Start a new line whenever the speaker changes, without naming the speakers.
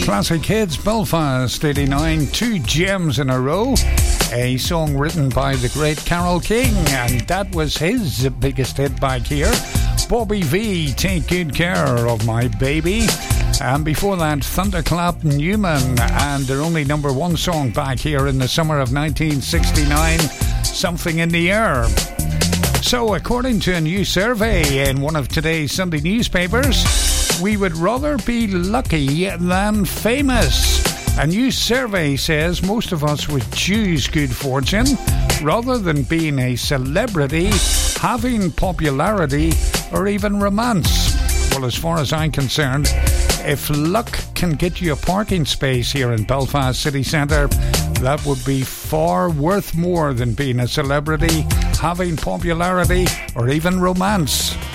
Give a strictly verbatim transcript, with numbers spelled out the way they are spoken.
Classic hits, Belfast eighty-nine, two gems in a row. A song written by the great Carole King, and that was his biggest hit back here. Bobby V, Take Good Care of My Baby. And before that, Thunderclap Newman and their only number one song back here in the summer of nineteen sixty-nine, Something in the Air. So, according to a new survey in one of today's Sunday newspapers, we would rather be lucky than famous. A new survey says most of us would choose good fortune rather than being a celebrity, having popularity, or even romance. Well, as far as I'm concerned, if luck can get you a parking space here in Belfast city centre, that would be far worth more than being a celebrity, having popularity, or even romance.